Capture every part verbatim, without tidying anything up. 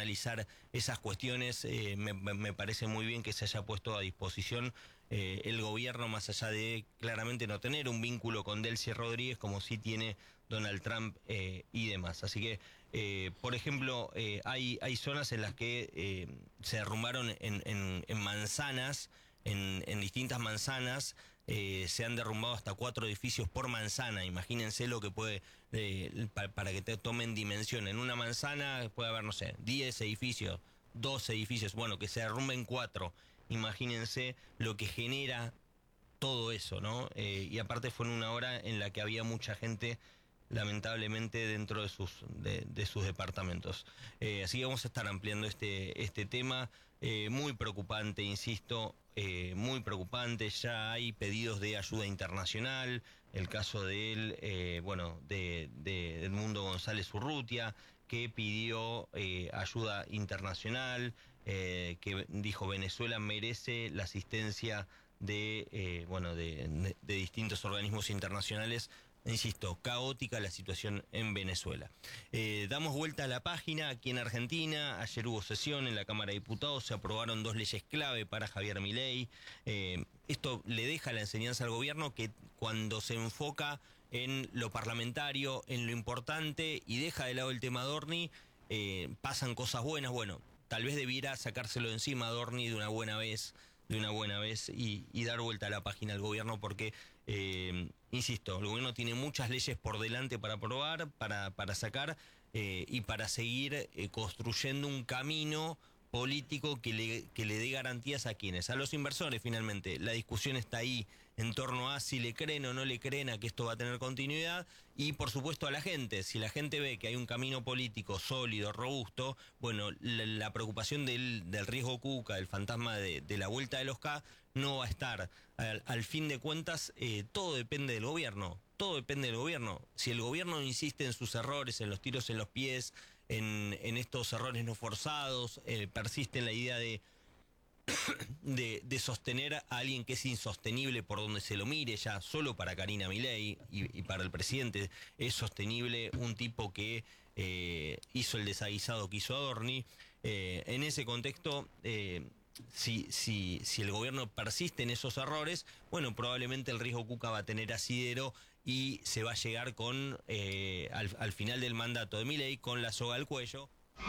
analizar esas cuestiones. Eh, me, me parece muy bien que se haya puesto a disposición eh, el gobierno, más allá de claramente no tener un vínculo con Delcy Rodríguez, como sí tiene Donald Trump eh, y demás. Así que, eh, por ejemplo, eh, hay, hay zonas en las que eh, se derrumbaron en, en, en manzanas, en, en distintas manzanas, eh, se han derrumbado hasta cuatro edificios por manzana. Imagínense lo que puede, eh, para, para que te tomen dimensión. En una manzana puede haber, no sé, diez edificios, doce edificios, bueno, que se derrumben cuatro. Imagínense lo que genera todo eso, ¿no? Eh, y aparte fue en una hora en la que había mucha gente, lamentablemente, dentro de sus de, de sus departamentos. Eh, así que vamos a estar ampliando este, este tema, eh, muy preocupante, insisto, eh, muy preocupante. Ya hay pedidos de ayuda internacional, el caso de él, eh, bueno, de, de Edmundo González Urrutia, que pidió eh, ayuda internacional, eh, que dijo Venezuela merece la asistencia de, eh, bueno, de, de, de distintos organismos internacionales. Insisto, caótica la situación en Venezuela. Eh, damos vuelta a la página. Aquí en Argentina, ayer hubo sesión en la Cámara de Diputados, se aprobaron dos leyes clave para Javier Milei. Eh, esto le deja la enseñanza al gobierno que cuando se enfoca en lo parlamentario, en lo importante, y deja de lado el tema Adorni, eh, pasan cosas buenas. Bueno, tal vez debiera sacárselo de encima a Adorni de una buena vez, de una buena vez y, y dar vuelta a la página al gobierno, porque, eh, insisto, el gobierno tiene muchas leyes por delante para aprobar, para, para sacar eh, y para seguir eh, construyendo un camino político que le, que le dé garantías a quienes, a los inversores finalmente. La discusión está ahí en torno a si le creen o no le creen a que esto va a tener continuidad, y por supuesto a la gente. Si la gente ve que hay un camino político sólido, robusto, bueno, la, la preocupación del, del riesgo Cuca, del fantasma de, de la vuelta de los K, no va a estar. Al, al fin de cuentas, eh, todo depende del gobierno, todo depende del gobierno. Si el gobierno insiste en sus errores, en los tiros en los pies, en, en estos errores no forzados, eh, persiste en la idea de De, de sostener a alguien que es insostenible por donde se lo mire. Ya solo para Karina Milei y, y para el presidente es sostenible un tipo que eh, hizo el desaguisado que hizo Adorni. Eh, en ese contexto, eh, si, si, si el gobierno persiste en esos errores, bueno, probablemente el riesgo Cuca va a tener asidero y se va a llegar con eh, al, al final del mandato de Milei con la soga al cuello.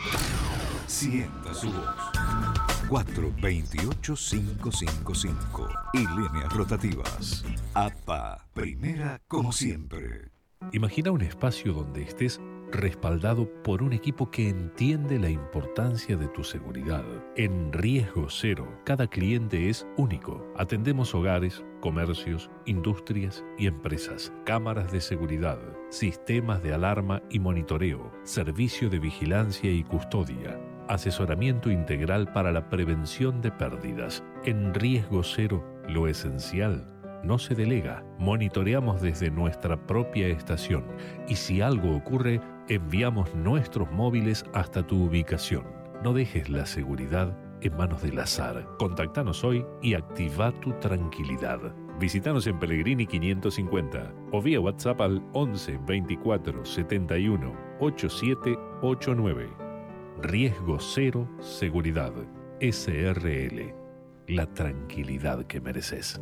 Sienta su voz. cuatro veintiocho cinco cinco cinco y líneas rotativas. A P A, primera como siempre. Imagina un espacio donde estés respaldado por un equipo que entiende la importancia de tu seguridad. En Riesgo Cero, cada cliente es único. Atendemos hogares, comercios, industrias y empresas. Cámaras de seguridad, sistemas de alarma y monitoreo, servicio de vigilancia y custodia, asesoramiento integral para la prevención de pérdidas. En Riesgo Cero, lo esencial no se delega. Monitoreamos desde nuestra propia estación y si algo ocurre, enviamos nuestros móviles hasta tu ubicación. No dejes la seguridad en manos del azar. Contactanos hoy y activa tu tranquilidad. Visítanos en Pellegrini quinientos cincuenta o vía WhatsApp al once veinticuatro setenta y uno ochenta y siete ochenta y nueve. Riesgo Cero Seguridad. S R L. La tranquilidad que mereces.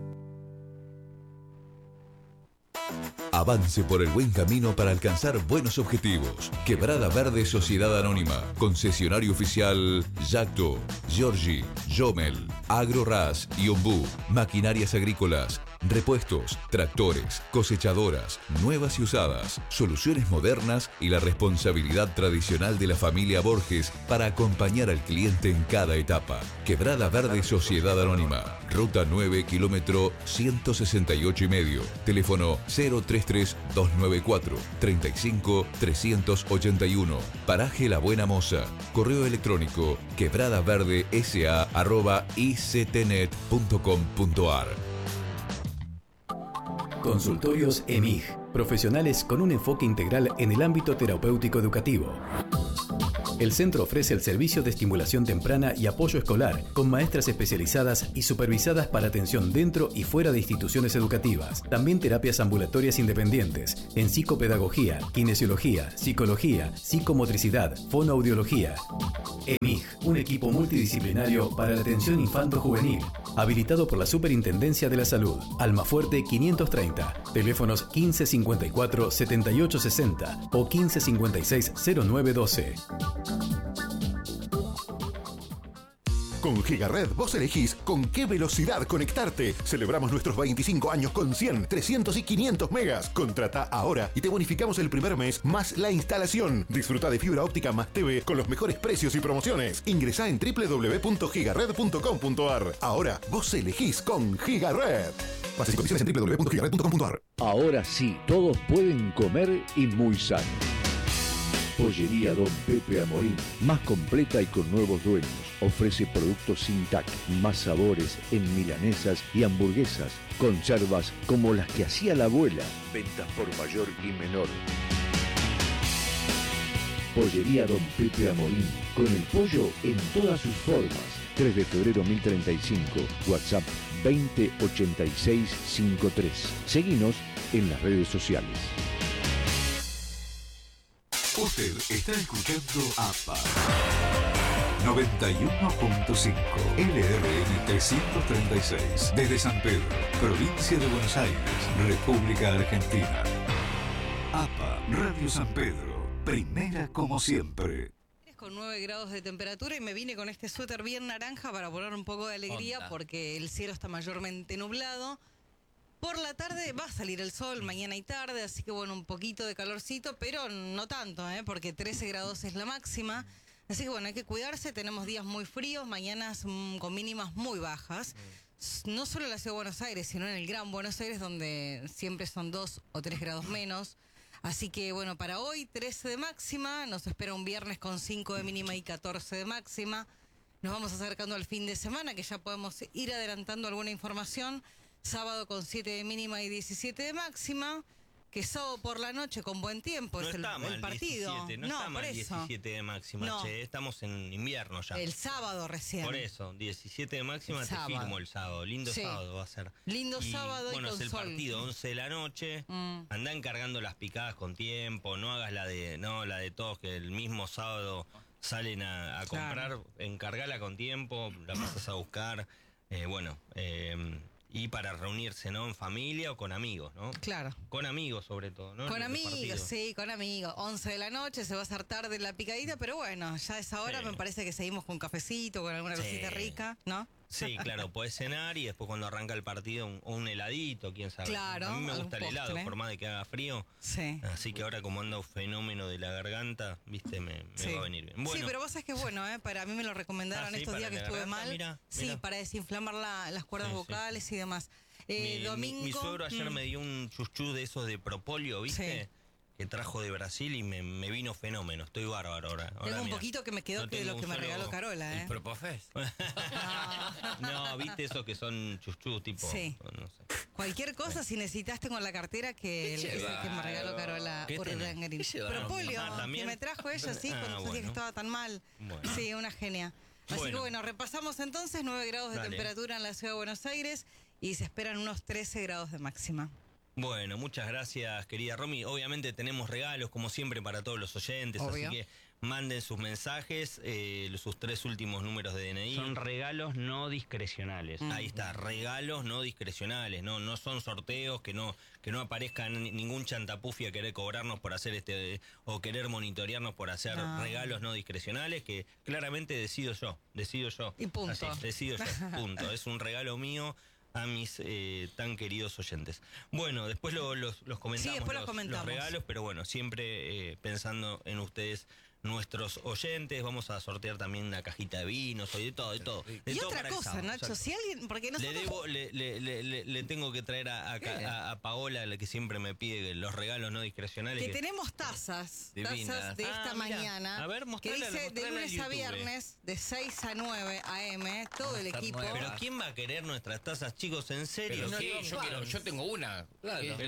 Avance por el buen camino para alcanzar buenos objetivos. Quebrada Verde Sociedad Anónima. Concesionario oficial Yacto, Giorgi, Jomel, AgroRas y Ombú. Maquinarias agrícolas, repuestos, tractores, cosechadoras, nuevas y usadas, soluciones modernas y la responsabilidad tradicional de la familia Borges para acompañar al cliente en cada etapa. Quebrada Verde Sociedad Anónima. Ruta nueve, kilómetro ciento sesenta y ocho y medio. Teléfono cero treinta y tres, doscientos noventa y cuatro, treinta y cinco, trescientos ochenta y uno. Paraje La Buena Moza. Correo electrónico quebradaverdesa arroba ictnet punto com punto ar. Consultorios E M I G. Profesionales con un enfoque integral en el ámbito terapéutico educativo. El centro ofrece el servicio de estimulación temprana y apoyo escolar, con maestras especializadas y supervisadas para atención dentro y fuera de instituciones educativas. También terapias ambulatorias independientes, en psicopedagogía, kinesiología, psicología, psicomotricidad, fonoaudiología. E M I G, un equipo multidisciplinario para la atención infanto-juvenil, habilitado por la Superintendencia de la Salud. Almafuerte quinientos treinta, teléfonos quince cincuenta y cuatro setenta y ocho sesenta o quince cincuenta y seis cero nueve doce. Con Gigared vos elegís con qué velocidad conectarte. Celebramos nuestros veinticinco años con cien, trescientos y quinientos megas. Contrata ahora y te bonificamos el primer mes más la instalación. Disfruta de fibra óptica más T V con los mejores precios y promociones. Ingresá en doble u doble u doble u punto gigared punto com punto a r. Ahora vos elegís con Gigared. Bases y condiciones en doble u doble u doble u punto gigared punto com punto a r. Ahora sí, todos pueden comer y muy sano. Pollería Don Pepe Amorín, más completa y con nuevos dueños. Ofrece productos sin T A C, más sabores en milanesas y hamburguesas. Conservas como las que hacía la abuela. Ventas por mayor y menor. Pollería Don Pepe Amorín, con el pollo en todas sus formas. tres de febrero mil treinta y cinco, WhatsApp veinte ochenta y seis cincuenta y tres. Seguinos en las redes sociales. Usted está escuchando A P A noventa y uno punto cinco L R M trescientos treinta y seis desde San Pedro, provincia de Buenos Aires, República Argentina. A P A Radio San Pedro, primera como siempre. Con nueve grados de temperatura y me vine con este suéter bien naranja para poner un poco de alegría Onda. Porque el cielo está mayormente nublado. Por la tarde va a salir el sol, mañana y tarde, así que bueno, un poquito de calorcito, pero no tanto, ¿eh? Porque trece grados es la máxima. Así que bueno, hay que cuidarse, tenemos días muy fríos, mañanas mmm, con mínimas muy bajas. No solo en la ciudad de Buenos Aires, sino en el Gran Buenos Aires, donde siempre son dos o tres grados menos. Así que bueno, para hoy trece de máxima, nos espera un viernes con cinco de mínima y catorce de máxima. Nos vamos acercando al fin de semana, que ya podemos ir adelantando alguna información. Sábado con siete de mínima y diecisiete de máxima, que sábado por la noche con buen tiempo no es el, está mal, el partido. diecisiete, no, no está mal diecisiete de máxima, no. Che, estamos en invierno ya. El sábado recién. Por eso, diecisiete de máxima, te firmo el sábado. Lindo sí. sábado va a ser. Lindo y, sábado bueno, y con es el sol. partido, once de la noche. Mm. Andá encargando las picadas con tiempo, no hagas la de no la de todos que el mismo sábado salen a, a comprar. Claro. Encargala con tiempo, la pasas a buscar. Eh, bueno, eh... Y para reunirse, ¿no? En familia o con amigos, ¿no? Claro. Con amigos, sobre todo, ¿no? Con amigos, sí, con amigos. once de la noche, se va a hacer tarde la picadita, pero bueno, ya a esa hora sí. Me parece que seguimos con cafecito, con alguna sí. cosita rica, ¿no? Sí, claro, podés cenar y después cuando arranca el partido un, un heladito, quién sabe. Claro. A mí me gusta el postre. helado, por más de que haga frío. Sí. Así que ahora como anda un fenómeno de la garganta, viste, me, me sí. va a venir bien. Bueno. Sí, pero vos sabés que es bueno, ¿eh? Para mí me lo recomendaron ah, ¿sí? estos días que estuve garganta, mal. Mirá, sí, mirá. Para desinflamar la, las cuerdas sí, vocales sí. y demás. Eh, mi, domingo. Mi, mi suegro ayer mm. me dio un chuchú de esos de propóleo, ¿viste? Sí. Que trajo de Brasil y me, me vino fenómeno. Estoy bárbaro ahora. ahora tengo un mira, poquito que me quedó no que de lo que me regaló Carola, ¿eh? ¿El Propofest? no, viste esos que son chuchus tipo. Sí. No sé. Cualquier cosa, sí. Si necesitas, tengo en la cartera que el, es el que me regaló Carola Urdangarín. Propóleo, ah, que me trajo ella, sí, ah, cuando bueno. Decía que estaba tan mal. Bueno. Sí, una genia. Así bueno. que bueno, repasamos entonces nueve grados de Dale. temperatura en la ciudad de Buenos Aires y se esperan unos trece grados de máxima. Bueno, muchas gracias, querida Romy. Obviamente tenemos regalos, como siempre, para todos los oyentes, Obvio. así que manden sus mensajes, eh, sus tres últimos números de D N I. Son regalos no discrecionales. Mm. Ahí está, regalos no discrecionales, no no son sorteos, que no que no aparezca ningún chantapufi a querer cobrarnos por hacer este, o querer monitorearnos por hacer no. regalos no discrecionales, que claramente decido yo, decido yo. Y punto. Así, decido yo, punto. Es un regalo mío a mis eh, tan queridos oyentes. Bueno, después lo, los, los comentamos, sí, después los, los comentamos, los regalos, pero bueno, siempre eh, pensando en ustedes, nuestros oyentes. Vamos a sortear también una cajita de vinos, y de todo, de todo. De y todo otra cosa, sábado, Nacho, o sea, si alguien, porque nosotros... Le, debo, le, le, le, le tengo que traer a, a, a, a Paola, la que siempre me pide los regalos no discrecionales. Que, que tenemos tazas, divinas. tazas de esta ah, mañana, a ver, que dice de lunes a viernes, de seis a nueve a eme, todo el equipo. Pero ¿quién va a querer nuestras tazas, chicos? ¿En serio? Pero sí, yo, quiero, yo tengo una. Claro. La,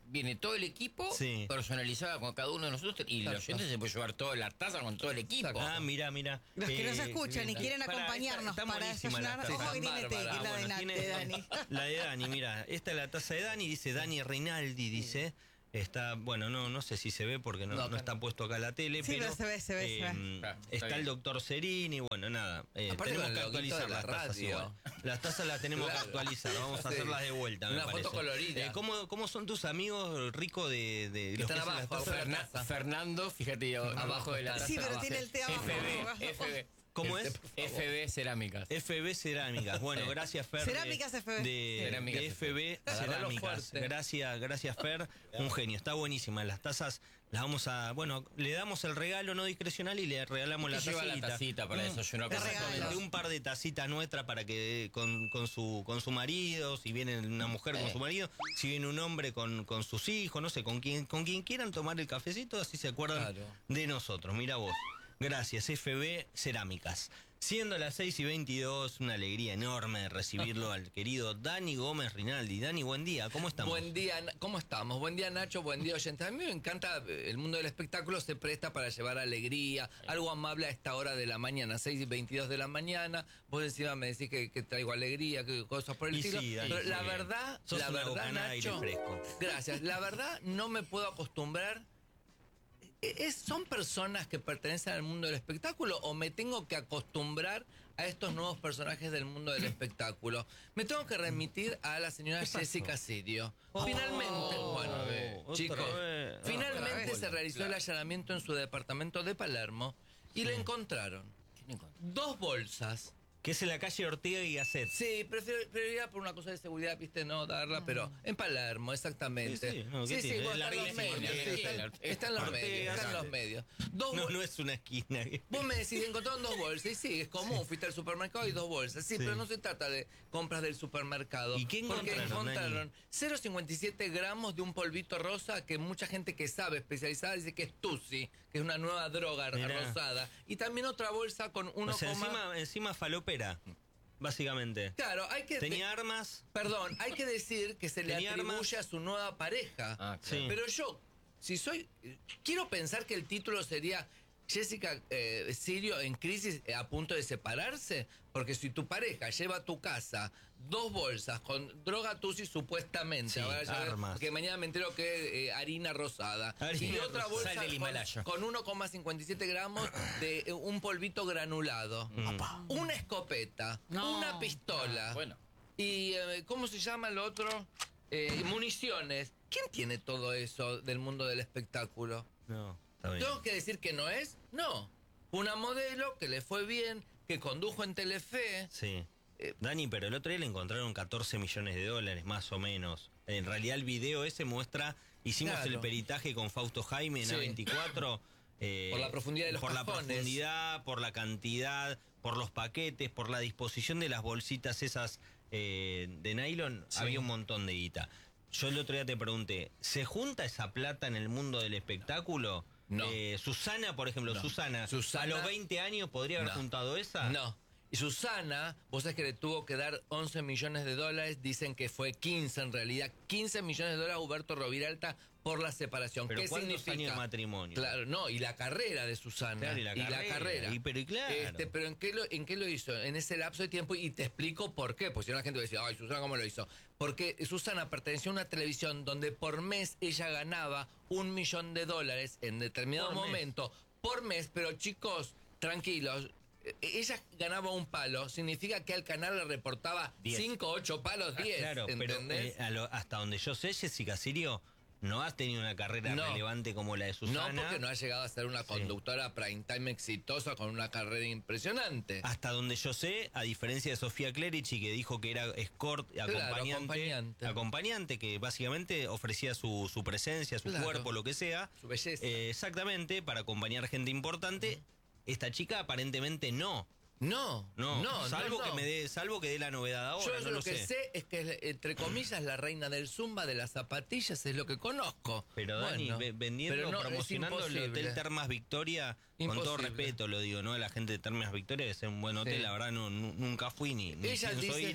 viene todo el equipo Sí. personalizado con cada uno de nosotros y el oyente se puede llevar toda la taza con todo el equipo. Ah, mira, mira. Los que Eh, nos escuchan y eh, quieren para, acompañarnos está- está para buenísima la desayunar, taza. ojo que tiene té, que Bárbara. es la de, Bueno, Na- tiene- de Dani. La de Dani, mira, esta es la taza de Dani, dice Dani Rinaldi, dice. Está, bueno, no no sé si se ve porque no, No, no está puesto acá la tele, Sí, pero, pero se ve, se ve, se ve. eh, Ah, está está bien. el doctor Serini, bueno, nada, eh, Aparte tenemos con que el loguito actualizar de la las tazas radio. igual. Las tazas las tenemos Claro. que actualizar, vamos a Sí. hacerlas de vuelta, me Una foto parece. colorida. Eh, ¿cómo, ¿Cómo son tus amigos, Rico, de, de Que los están que hacen las abajo, tazas? Ferna- Fernando, fíjate, yo, abajo de la taza. Sí, pero abajo. tiene el té abajo. F B, F B. ¿Cómo es? F B Cerámicas. F B Cerámicas. Bueno, Sí. gracias Fer. de- Cerámicas F B. De, Cerámicas de F B Agarralo Cerámicas. fuerte. Gracias, gracias Fer. Un genio. Está buenísima. Las tazas las vamos a. Bueno, le damos el regalo no discrecional y le regalamos la ¿Qué lleva tacita. la tacita para Mm. desayunar? Te con regalo. Exactamente, un par de tacitas nuestras para que con, con su con su marido, si viene una mujer con Eh. su marido, si viene un hombre con, con sus hijos, no sé, con quien con quien quieran tomar el cafecito, así se acuerdan Claro. de nosotros. Mira vos. Gracias, F B Cerámicas. Siendo las seis y veintidós, una alegría enorme de recibirlo al querido Dani Gómez Rinaldi. Dani, buen día, ¿cómo estamos? Buen día, Na- ¿cómo estamos? Buen día, Nacho, buen día, oyentes. A mí me encanta, eh, el mundo del espectáculo se presta para llevar alegría, algo amable a esta hora de la mañana, seis y veintidós de la mañana. Vos encima me decís que, que traigo alegría, que cosas por el Y estilo. sí, Dani, Pero sí, la bien. verdad, Sos la una verdad, bocanada de aire Nacho, fresco. gracias. La verdad, no me puedo acostumbrar. ¿Es, ¿Son personas que pertenecen al mundo del espectáculo o me tengo que acostumbrar a estos nuevos personajes del mundo del espectáculo? Me tengo que remitir a la señora Jessica Sirio. Finalmente, bueno, otra chicos, vez. finalmente Otra vez. se realizó el allanamiento en su departamento de Palermo y le encontraron dos bolsas. Que es en la calle Ortega y Gasset. Sí, prefiero, preferiría por una cosa de seguridad, viste, no darla, pero en Palermo, exactamente. Sí, sí, no, ¿qué sí, sí, tiene? bueno, Es está en los larguísimo, medios. tiene sí, que está, ser. está en los Ortega, medios, está en los sí. medios. Dos No, bol- no es una esquina. Vos me decís, encontraron dos bolsas, y sí, es común, fuiste al supermercado y dos bolsas. Sí, Sí. pero no se trata de compras del supermercado. ¿Y qué Porque encontraron, encontraron cero coma cincuenta y siete gramos de un polvito rosa que mucha gente que sabe, especializada, dice que es Tusi, que es una nueva droga Mirá. rosada. Y también otra bolsa con uno, O sea, encima, encima falopera, básicamente. Claro, hay que... Tenía armas. Perdón, hay que decir que se le Tenía atribuye armas. a su nueva pareja. Ah, claro. Sí. Pero yo, si soy... Quiero pensar que el título sería Jessica eh, Sirio en crisis eh, a punto de separarse. Porque si tu pareja lleva a tu casa dos bolsas con droga tusi supuestamente, Sí, ahora ya veo, armas. porque mañana me entero que eh, harina rosada, Harina y otra rosada. bolsa Sale del Himalaya. con, con uno coma cincuenta y siete gramos de eh, un polvito granulado, una escopeta, No. una pistola. Ah, bueno. ¿Y eh, cómo se llama el otro? Eh, municiones. ¿Quién tiene todo eso del mundo del espectáculo? No, está bien. ¿Tengo que decir que no es? No. Una modelo que le fue bien, que condujo en Telefe. Sí. Eh, Dani, pero el otro día le encontraron catorce millones de dólares, más o menos. En realidad el video ese muestra, hicimos Claro. el peritaje con Fausto Jaime en Sí. A veinticuatro. eh, Por la profundidad de los Por la cajones. profundidad, por la cantidad, por los paquetes, por la disposición de las bolsitas esas eh, de nylon, Sí. había un montón de guita. Yo el otro día te pregunté, ¿se junta esa plata en el mundo del espectáculo? No. Eh, Susana, por ejemplo, No. Susana, Susana- a los veinte años podría haber No. juntado esa. No. Y Susana, vos sabés que le tuvo que dar once millones de dólares, dicen que fue quince en realidad, quince millones de dólares a Huberto Roviralta por la separación. Pero ¿Qué ¿cuántos significa? años de matrimonio? Claro, no, y la carrera de Susana. Claro, y la carrera. Y pero y claro. Este, pero ¿en qué, lo, ¿en qué lo hizo? En ese lapso de tiempo, y te explico por qué. Pues si no la gente va a decir, ay, Susana, ¿cómo lo hizo? Porque Susana perteneció a una televisión donde por mes ella ganaba un millón de dólares en determinado Por mes. momento, por mes, pero chicos, tranquilos. eh, Ella ganaba un palo, significa que al canal le reportaba Diez. cinco, ocho palos, Ah, diez. claro, pero ¿entendés? eh, a lo- hasta donde yo sé, Jessica Sirio no ha tenido una carrera No. relevante como la de Susana. No, porque no ha llegado a ser una conductora prime time exitosa con una carrera impresionante. Hasta donde yo sé, a diferencia de Sofía Clerici, que dijo que era escort, acompañante, acompañante. acompañante, que básicamente ofrecía su, su presencia, su Claro. cuerpo, lo que sea. Su belleza. Eh, exactamente, para acompañar gente importante. Esta chica aparentemente no. No, No, no, salvo no, que no. me dé, salvo que dé la novedad ahora, Yo no lo, lo que sé. sé. es que es, entre comillas, la reina del zumba de las zapatillas es lo que conozco. Pero Dani, Bueno, ve- vendiendo, pero no, es promocionando el imposible. Hotel Termas Victoria, con todo Imposible. respeto lo digo, ¿no? La gente de Termas Victoria es un buen hotel, Sí. la verdad no, nu- nunca fui ni, ni Ella pienso dice- ir.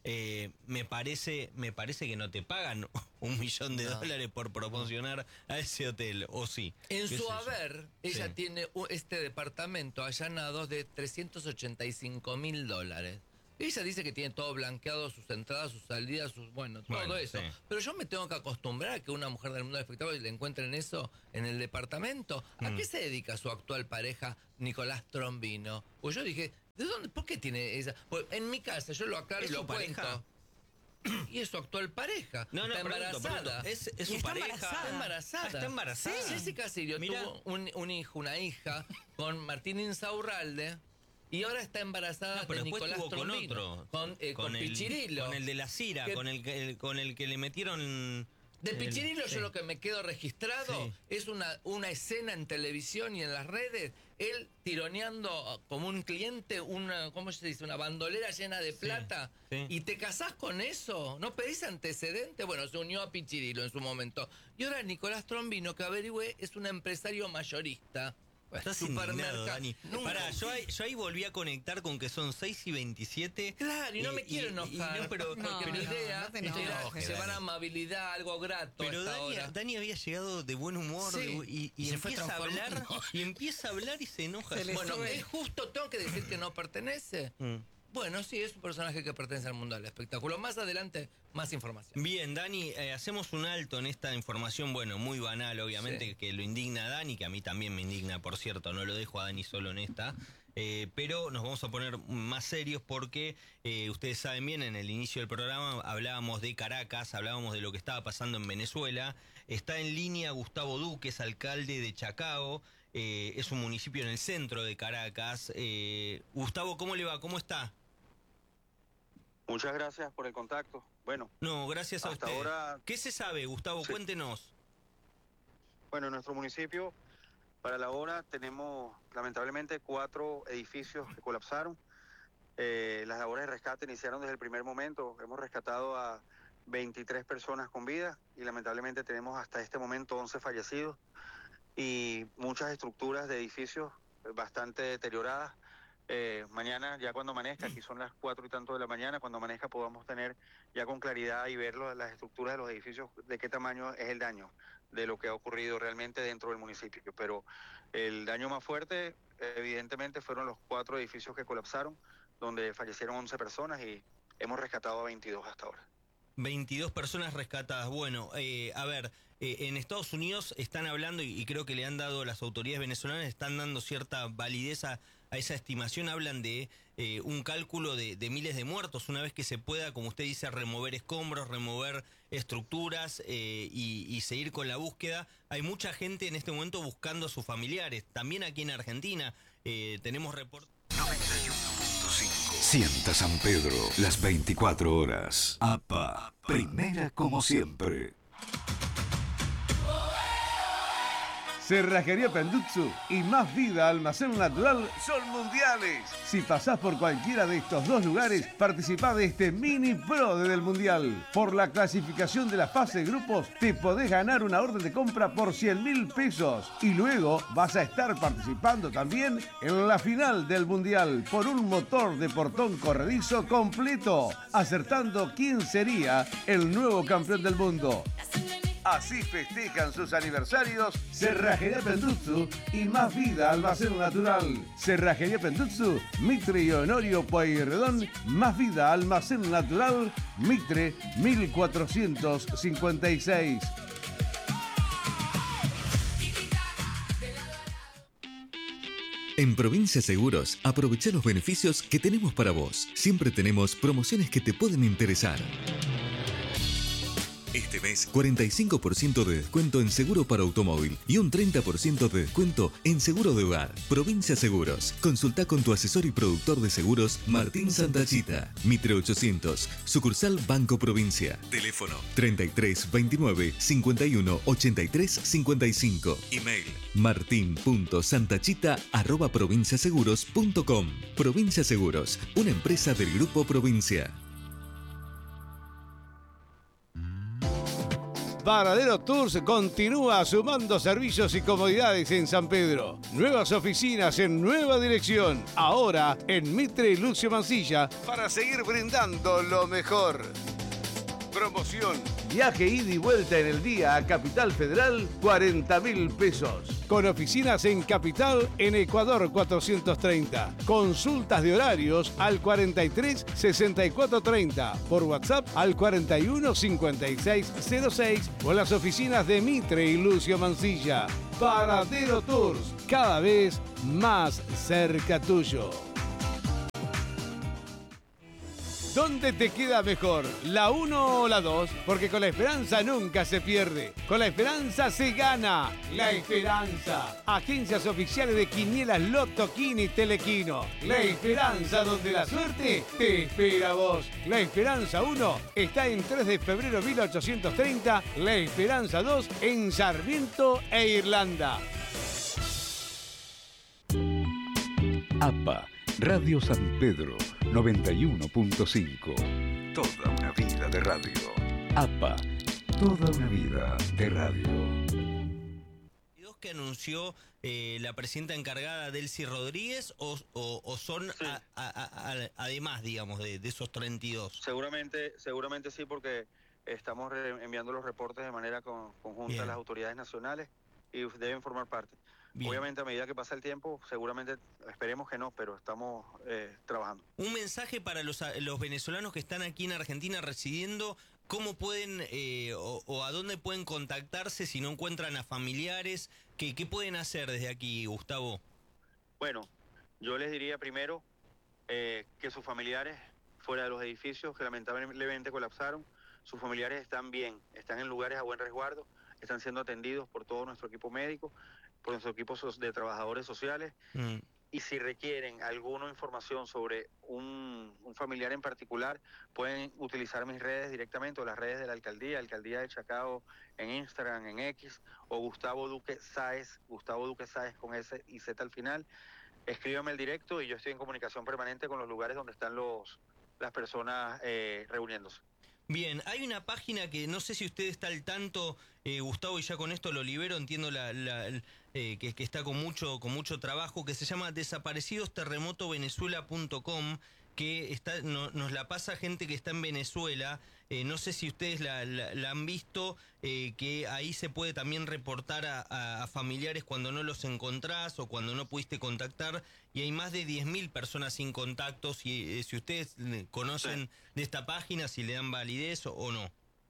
Eh, me parece me parece que no te pagan un millón de No. dólares por promocionar a ese hotel, ¿o sí? En ¿Qué su sé yo? haber, ella Sí. tiene u- este departamento allanados de trescientos ochenta y cinco mil dólares. Ella dice que tiene todo blanqueado, sus entradas, sus salidas, sus bueno, todo Bueno, eso. sí. Pero yo me tengo que acostumbrar a que una mujer del mundo del espectáculo le encuentren eso en el departamento. ¿A Mm. qué se dedica su actual pareja, Nicolás Trombino? Pues yo dije, ¿de dónde? ¿Por qué tiene esa? Pues en mi casa, yo lo aclaro y ¿Es lo su pareja? cuento. Y es su actual pareja. No, no, está pregunto, embarazada. pregunto. ¿Es, es Y su está pareja? embarazada. Está embarazada. Ah, está embarazada. Sí. Jessica Sirio Mirá. tuvo un, un hijo, una hija, con Martín Insaurralde. Y ahora está embarazada No, pero de después Nicolás tuvo con Trombino, otro. Con, eh, con el, Pichirilo. Con el de la Cira, Que- con el, que- el- con el que le metieron... De el- Pichirilo sí. yo lo que me quedo registrado Sí. es una, una escena en televisión y en las redes, él tironeando como un cliente una, ¿cómo se dice? Una bandolera llena de plata. sí. ¿Y te casás con eso? ¿No pedís antecedentes? Bueno, se unió a Pichirilo en su momento. Y ahora Nicolás Trombino, que averigüé, es un empresario mayorista. Estás Supermercado. indignado, Dani. Nunca- Pará, yo ahí, yo ahí volví a conectar con que son seis y veintisiete. Claro, y no Y- me quiero y- enojar. y no, pero- porque No, mi no, idea no te era enojes, llevar Dani. amabilidad, algo grato Pero a esta Dani, hora. Dani había llegado de buen humor Sí. de- y, y Y se fue empieza a hablar transformando. y empieza a hablar y se enoja. Se le Bueno, sube. es justo, tengo que decir que no pertenece. Mm. Bueno, sí, es un personaje que pertenece al mundo del espectáculo. Más adelante, más información. Bien, Dani, eh, hacemos un alto en esta información, bueno, muy banal, obviamente, Sí. que lo indigna a Dani, que a mí también me indigna, por cierto, no lo dejo a Dani solo en esta, eh, pero nos vamos a poner más serios porque eh, ustedes saben bien, en el inicio del programa hablábamos de Caracas, hablábamos de lo que estaba pasando en Venezuela. Está en línea Gustavo Duque, es alcalde de Chacao, eh, es un municipio en el centro de Caracas. Eh, Gustavo, ¿cómo le va? ¿Cómo está? Muchas gracias por el contacto. Bueno, No, gracias a hasta usted. ahora, ¿Qué se sabe, Gustavo? Sí. Cuéntenos. bueno, en nuestro municipio, para la hora tenemos lamentablemente cuatro edificios que colapsaron. Eh, las labores de rescate iniciaron desde el primer momento. Hemos rescatado a veintitrés personas con vida y lamentablemente tenemos hasta este momento once fallecidos y muchas estructuras de edificios bastante deterioradas. Eh, mañana, ya cuando amanezca, aquí son las cuatro y tanto de la mañana, cuando amanezca podamos tener ya con claridad y ver lo- las estructuras de los edificios, de qué tamaño es el daño de lo que ha ocurrido realmente dentro del municipio. Pero el daño más fuerte, evidentemente, fueron los cuatro edificios que colapsaron, donde fallecieron once personas y hemos rescatado a veintidós hasta ahora. veintidós personas rescatadas. Bueno, eh, a ver, eh, en Estados Unidos están hablando, y, y creo que le han dado, las autoridades venezolanas están dando cierta validez a, a esa estimación. Hablan de eh, un cálculo de, de miles de muertos, una vez que se pueda, como usted dice, remover escombros, remover estructuras eh, y, y seguir con la búsqueda. Hay mucha gente en este momento buscando a sus familiares. También aquí en Argentina eh, tenemos reportes. Sienta San Pedro, las veinticuatro horas. APA, primera como siempre. Cerrajería Pendutsu y Más Vida Almacén Natural son mundiales. Si pasás por cualquiera de estos dos lugares, participá de este mini pro del mundial. Por la clasificación de la fase de grupos, te podés ganar una orden de compra por cien mil pesos. Y luego vas a estar participando también en la final del mundial por un motor de portón corredizo completo, acertando quién sería el nuevo campeón del mundo. Así festejan sus aniversarios Cerrajería Pendutsu y Más Vida Almacén Natural. Cerrajería Pendutsu, Mitre y Honorio Pueyrredón. Más Vida Almacén Natural, Mitre mil cuatrocientos cincuenta y seis. En Provincia Seguros, aprovecha los beneficios que tenemos para vos. Siempre tenemos promociones que te pueden interesar. Este mes, cuarenta y cinco por ciento de descuento en seguro para automóvil y un treinta por ciento de descuento en seguro de hogar. Provincia Seguros. Consulta con tu asesor y productor de seguros, Martín Santachita. Mitre ochocientos, sucursal Banco Provincia. Teléfono treinta y tres veintinueve cincuenta y uno ochenta y tres cincuenta y cinco. Email martin punto santachita arroba provinciaseguros punto com. Provincia Seguros, una empresa del Grupo Provincia. Varadero Tours continúa sumando servicios y comodidades en San Pedro. Nuevas oficinas en nueva dirección. Ahora en Mitre y Lucio Mancilla para seguir brindando lo mejor. Promoción. Viaje ida y vuelta en el día a Capital Federal, cuarenta mil pesos. Con oficinas en Capital, en Ecuador cuatrocientos treinta. Consultas de horarios al cuarenta y tres sesenta y cuatro treinta. Por WhatsApp al cuarenta y uno cincuenta y seis cero seis o en las oficinas de Mitre y Lucio Mancilla. Varadero Tours, cada vez más cerca tuyo. ¿Dónde te queda mejor? ¿La uno o la dos? Porque con la esperanza nunca se pierde. Con la esperanza se gana. La Esperanza. Agencias oficiales de Quinielas Loto, Quini, Telequino. La Esperanza, donde la suerte te espera a vos. La Esperanza uno está en tres de febrero mil ochocientos treinta. La Esperanza dos en Sarmiento e Irlanda. A P A, Radio San Pedro, noventa y uno punto cinco. Toda una vida de radio. A P A, toda una vida de radio. ¿Que anunció eh, la presidenta encargada Delcy Rodríguez o, o, o son sí. a, a, a, a, además, digamos, de, de esos treinta y dos? Seguramente, seguramente sí, porque estamos enviando los reportes de manera con, conjunta Bien. a las autoridades nacionales y deben formar parte. Bien. Obviamente, a medida que pasa el tiempo, seguramente, esperemos que no, pero estamos eh, trabajando. Un mensaje para los, los venezolanos que están aquí en Argentina residiendo, ¿cómo pueden eh, o, o a dónde pueden contactarse si no encuentran a familiares? ¿Qué, qué pueden hacer desde aquí, Gustavo? Bueno, yo les diría primero eh, que sus familiares fuera de los edificios que lamentablemente colapsaron, sus familiares están bien, están en lugares a buen resguardo, están siendo atendidos por todo nuestro equipo médico, por nuestro equipo de trabajadores sociales, mm. y si requieren alguna información sobre un, un familiar en particular, pueden utilizar mis redes directamente, o las redes de la alcaldía, Alcaldía de Chacao, en Instagram, en X, o Gustavo Duque Sáez, Gustavo Duque Sáez con S y Z al final. Escríbame el directo y yo estoy en comunicación permanente con los lugares donde están los las personas eh, reuniéndose. Bien, hay una página que no sé si usted está al tanto, eh, Gustavo, y ya con esto lo libero, entiendo la, la, el, eh, que, que está con mucho, con mucho trabajo, que se llama desaparecidos terremoto venezuela punto com, que está, no, nos la pasa gente que está en Venezuela. Eh, no sé si ustedes la, la, la han visto, eh, que ahí se puede también reportar a, a, a familiares cuando no los encontrás o cuando no pudiste contactar, y hay más de diez mil personas sin contactos. Y eh, si ustedes conocen sí. de esta página, si le dan validez o, o no.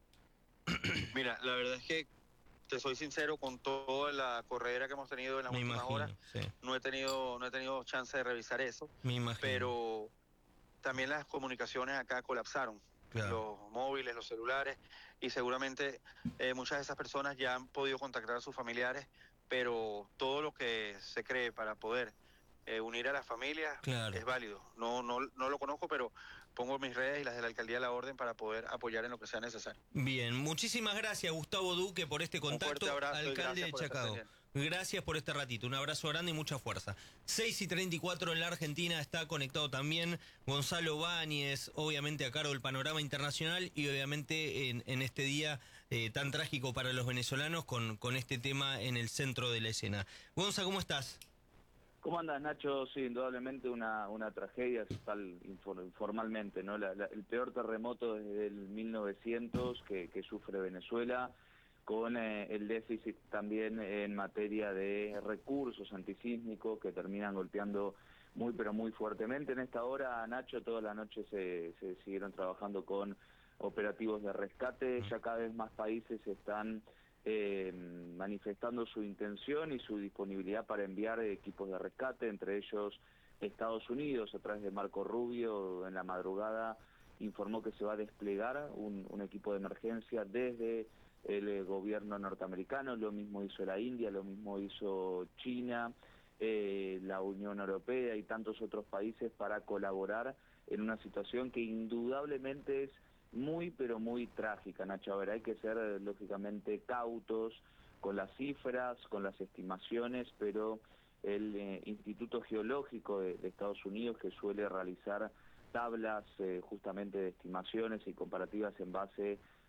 Mira, la verdad es que te soy sincero, con toda la corredera que hemos tenido en las Me últimas imagino, horas, sí. no he tenido no he tenido chance de revisar eso. Me imagino. Pero también las comunicaciones acá colapsaron. Claro. Los móviles, los celulares, y seguramente eh, muchas de esas personas ya han podido contactar a sus familiares, pero todo lo que se cree para poder eh, unir a las familias claro. es válido. No, no, no lo conozco, pero pongo mis redes y las de la alcaldía a la orden para poder apoyar en lo que sea necesario. Bien, muchísimas gracias, Gustavo Duque, por este contacto. Un fuerte abrazo, alcalde de Chacao. Gracias por este ratito, un abrazo grande y mucha fuerza. seis y treinta y cuatro en la Argentina, está conectado también Gonzalo Báñez, obviamente a cargo del panorama internacional y obviamente en, en este día eh, tan trágico para los venezolanos con, con este tema en el centro de la escena. Gonza, ¿cómo estás? ¿Cómo andas, Nacho? Sí, indudablemente una, una tragedia, tal informalmente, ¿no? La, la, el peor terremoto desde el mil novecientos que, que sufre Venezuela, con eh, el déficit también en materia de recursos antisísmicos que terminan golpeando muy pero muy fuertemente. En esta hora, Nacho, toda la noche se, se siguieron trabajando con operativos de rescate, ya cada vez más países están eh, manifestando su intención y su disponibilidad para enviar equipos de rescate, entre ellos Estados Unidos, a través de Marco Rubio, en la madrugada informó que se va a desplegar un, un equipo de emergencia desde el eh, gobierno norteamericano, lo mismo hizo la India, lo mismo hizo China, eh, la Unión Europea y tantos otros países para colaborar en una situación que indudablemente es muy pero muy trágica, Nacho. A ver, hay que ser eh, lógicamente cautos con las cifras, con las estimaciones, pero el eh, Instituto Geológico de, de Estados Unidos, que suele realizar tablas eh, justamente de estimaciones y comparativas en base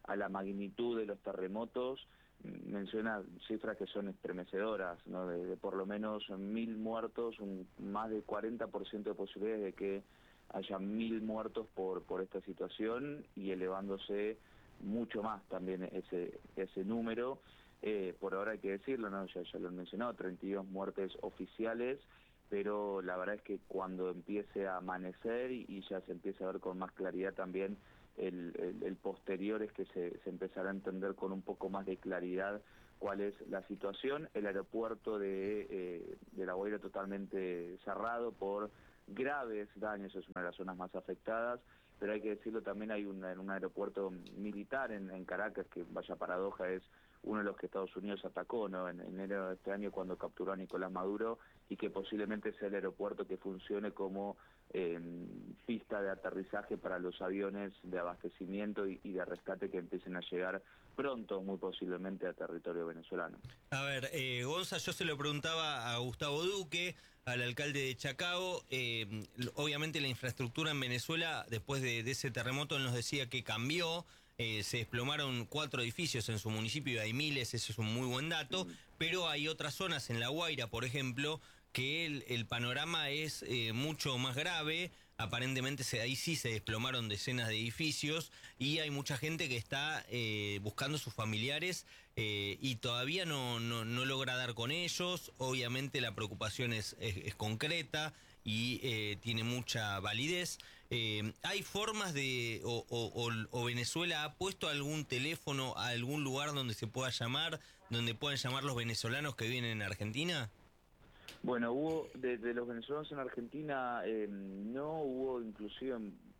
a la magnitud de los terremotos, menciona cifras que son estremecedoras, ¿no? De, de por lo menos mil muertos, un, más del cuarenta por ciento de posibilidades de que haya mil muertos por, por esta situación y elevándose mucho más también ese, ese número. Eh, por ahora hay que decirlo, ¿no? ya, ya lo he mencionado, treinta y dos muertes oficiales, pero la verdad es que cuando empiece a amanecer y, y ya se empiece a ver con más claridad también el, el, el posterior es que se, se empezará a entender con un poco más de claridad cuál es la situación. El aeropuerto de, eh, de La Guaira totalmente cerrado por graves daños, es una de las zonas más afectadas, pero hay que decirlo, también hay un, un aeropuerto militar en, en Caracas, que vaya paradoja, es uno de los que Estados Unidos atacó, ¿no? En enero de este año cuando capturó a Nicolás Maduro, y que posiblemente sea el aeropuerto que funcione como eh, pista de aterrizaje para los aviones de abastecimiento y, y de rescate que empiecen a llegar pronto, muy posiblemente, a territorio venezolano. A ver, eh, Gonza, yo se lo preguntaba a Gustavo Duque, al alcalde de Chacao. Eh, obviamente la infraestructura en Venezuela, después de, de ese terremoto, él nos decía que cambió. Eh, se desplomaron cuatro edificios en su municipio, y hay miles, eso es un muy buen dato, pero hay otras zonas en La Guaira, por ejemplo, que el, el panorama es eh, mucho más grave. Aparentemente se, ahí sí se desplomaron decenas de edificios y hay mucha gente que está eh, buscando a sus familiares eh, y todavía no, no, no logra dar con ellos. Obviamente la preocupación es, es, es concreta y eh, tiene mucha validez. Eh, ¿Hay formas de, o, o, o Venezuela ha puesto algún teléfono a algún lugar donde se pueda llamar, donde puedan llamar los venezolanos que viven en Argentina? Bueno, hubo, de, de los venezolanos en Argentina, eh, no hubo inclusive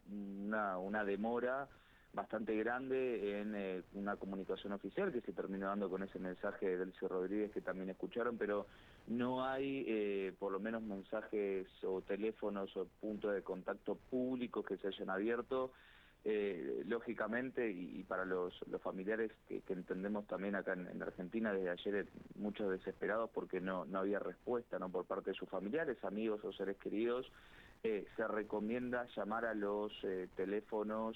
una, una demora bastante grande en eh, una comunicación oficial que se terminó dando con ese mensaje de Delcy Rodríguez que también escucharon, pero no hay eh, por lo menos mensajes o teléfonos o puntos de contacto públicos que se hayan abierto. Eh, lógicamente, y, y para los, los familiares que, que entendemos también acá en, en Argentina, desde ayer eh, muchos desesperados porque no, no había respuesta, ¿no?, por parte de sus familiares, amigos o seres queridos, eh, se recomienda llamar a los eh, teléfonos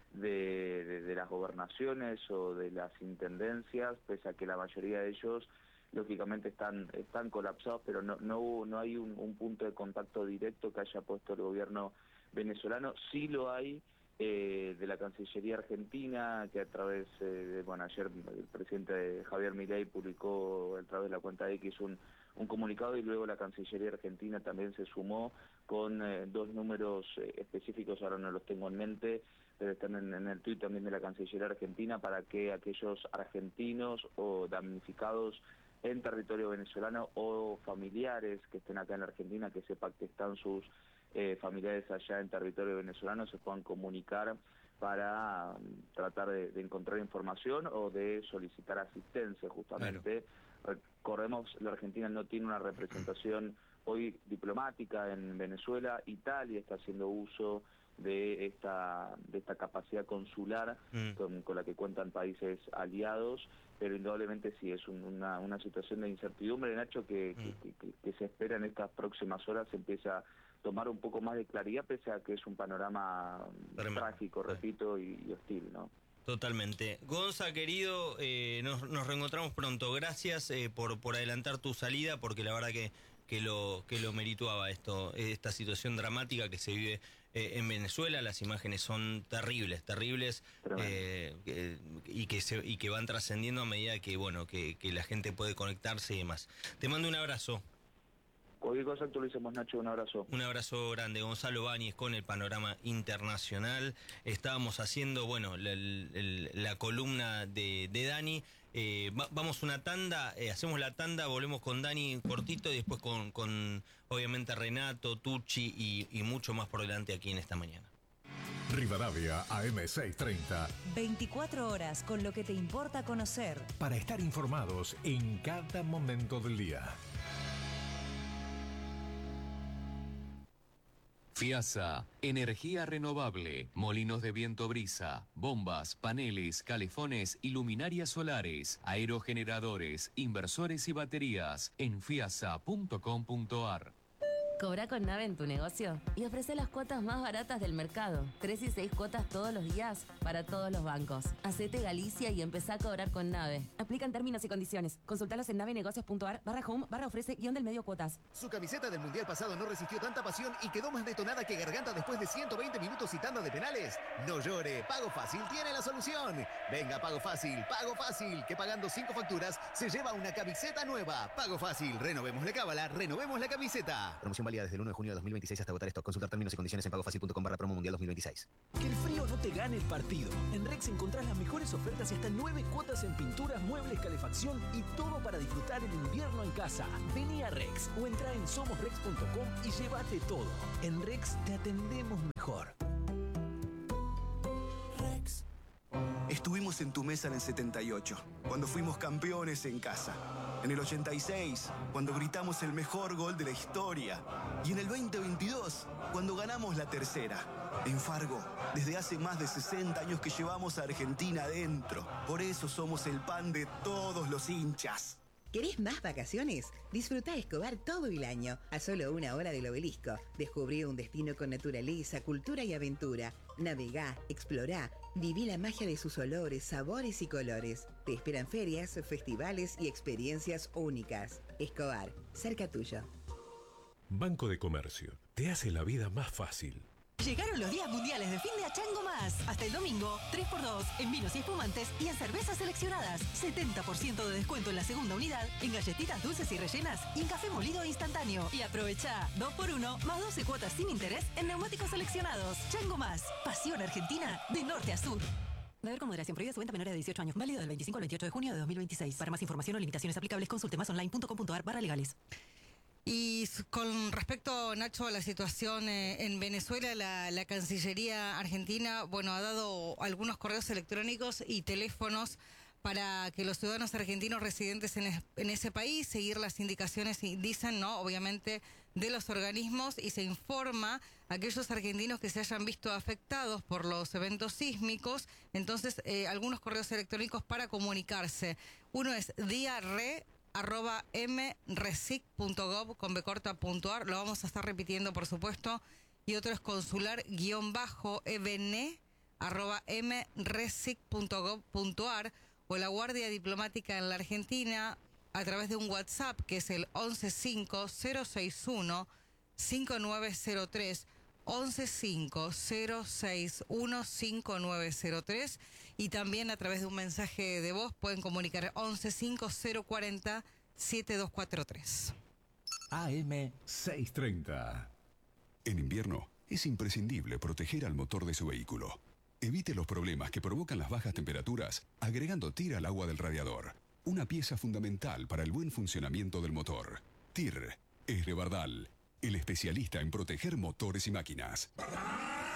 de, de, de las gobernaciones o de las intendencias, pese a que la mayoría de ellos lógicamente están están colapsados, pero no no, no hay un, un punto de contacto directo que haya puesto el gobierno venezolano. Sí lo hay Eh, de la Cancillería Argentina, que a través eh, de, bueno, ayer el presidente Javier Milei publicó a través de la cuenta de X un, un comunicado, y luego la Cancillería Argentina también se sumó con eh, dos números eh, específicos, ahora no los tengo en mente, pero están en, en el tuit también de la Cancillería Argentina, para que aquellos argentinos o damnificados en territorio venezolano o familiares que estén acá en la Argentina, que sepan que están sus Eh, familiares allá en territorio venezolano, se puedan comunicar para um, tratar de, de encontrar información o de solicitar asistencia, justamente. Claro. Recordemos, la Argentina no tiene una representación hoy diplomática en Venezuela. Italia está haciendo uso de esta de esta capacidad consular mm. con, con la que cuentan países aliados, pero indudablemente sí es un, una, una situación de incertidumbre, Nacho, que, mm. que, que, que se espera en estas próximas horas se empieza a tomar un poco más de claridad, pese a que es un panorama Tremendo. trágico, repito, y, y hostil, ¿no? Totalmente. Gonza, querido, eh, nos, nos reencontramos pronto. Gracias eh, por, por adelantar tu salida, porque la verdad que, que, lo, que lo merituaba esto, esta situación dramática que se vive eh, en Venezuela. Las imágenes son terribles, terribles, eh, eh, y, que se, y que van trascendiendo a medida que, bueno, que, que la gente puede conectarse y demás. Te mando un abrazo. Cualquier cosa actualicemos, Nacho, un abrazo. Un abrazo grande, Gonzalo Báñez, con el panorama internacional. Estábamos haciendo, bueno, la, la, la columna de, de Dani. Eh, va, vamos una tanda, eh, hacemos la tanda, volvemos con Dani cortito y después con, con obviamente, Renato, Tucci y, y mucho más por delante aquí en esta mañana. Rivadavia A M seiscientos treinta. veinticuatro horas con lo que te importa conocer. Para estar informados en cada momento del día. FIASA, energía renovable, molinos de viento brisa, bombas, paneles, calefones y luminarias solares, aerogeneradores, inversores y baterías en fiasa punto com punto ar. Cobra con Nave en tu negocio y ofrece las cuotas más baratas del mercado. Tres y seis cuotas todos los días para todos los bancos. Hacete Galicia y empezá a cobrar con Nave. Aplican términos y condiciones. Consultalos en navenegocios.ar barra home barra ofrece guión del medio cuotas. Su camiseta del Mundial pasado no resistió tanta pasión y quedó más detonada que Garganta después de ciento veinte minutos y tanda de penales. No llore, Pago Fácil tiene la solución. Venga, Pago Fácil, Pago Fácil, que pagando cinco facturas se lleva una camiseta nueva. Pago Fácil, renovemos la cábala, renovemos la camiseta. Promoción válida desde el uno de junio de dos mil veintiséis hasta agotar stock. Consultar términos y condiciones en pagofacil.com barra promo mundial dos mil veintiséis. Que el frío no te gane el partido. En Rex encontrás las mejores ofertas y hasta nueve cuotas en pinturas, muebles, calefacción y todo para disfrutar el invierno en casa. Vení a Rex o entra en somos rex punto com y llévate todo. En Rex te atendemos mejor. Rex. Estuvimos en tu mesa en el setenta y ocho, cuando fuimos campeones en casa. En el ochenta y seis, cuando gritamos el mejor gol de la historia. Y en el veinte veintidós, cuando ganamos la tercera. En Fargo, desde hace más de sesenta años que llevamos a Argentina adentro. Por eso somos el pan de todos los hinchas. ¿Querés más vacaciones? Disfrutá Escobar todo el año, a solo una hora del Obelisco. Descubrí un destino con naturaleza, cultura y aventura. Navegá, explorá, viví la magia de sus olores, sabores y colores. Te esperan ferias, festivales y experiencias únicas. Escobar, cerca tuyo. Banco de Comercio, te hace la vida más fácil. Llegaron los días mundiales de fin de A Chango Más. Hasta el domingo, tres por dos en vinos y espumantes y en cervezas seleccionadas. setenta por ciento de descuento en la segunda unidad, en galletitas dulces y rellenas y en café molido instantáneo. Y aprovecha dos por uno más doce cuotas sin interés en neumáticos seleccionados. Chango Más, pasión argentina de norte a sur. Beber con moderación, prohibida su venta a menores de dieciocho años. Válido del veinticinco al veintiocho de junio de dos mil veintiséis. Para más información o limitaciones aplicables, consulte más online punto com punto ar barra legales. Y con respecto, Nacho, a la situación eh, en Venezuela, la, la Cancillería Argentina, bueno, ha dado algunos correos electrónicos y teléfonos para que los ciudadanos argentinos residentes en, es, en ese país seguir las indicaciones, y dicen, ¿no?, obviamente, de los organismos, y se informa a aquellos argentinos que se hayan visto afectados por los eventos sísmicos. Entonces, eh, algunos correos electrónicos para comunicarse. Uno es diarre arroba mresic punto gov con b corta punto ar, lo vamos a estar repitiendo, por supuesto, y otro es consular guión bajo ebn arroba mresic punto gov punto ar, o la Guardia Diplomática en la Argentina a través de un WhatsApp que es el once cinco cero seis uno cinco nueve cero tres, once cinco cero seis uno cinco nueve cero tres, y también a través de un mensaje de voz pueden comunicar once cinco cero cuatro cero siete dos cuatro tres. A M seiscientos treinta. En invierno es imprescindible proteger al motor de su vehículo. Evite los problemas que provocan las bajas temperaturas agregando T I R al agua del radiador, una pieza fundamental para el buen funcionamiento del motor. T I R es de Bardal, el especialista en proteger motores y máquinas.